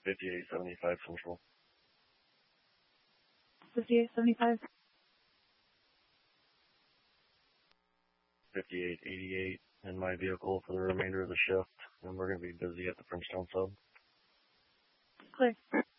5875 Central. 5875. 5888 in my vehicle for the remainder of the shift, and we're going to be busy at the Frenchtown sub. Clear.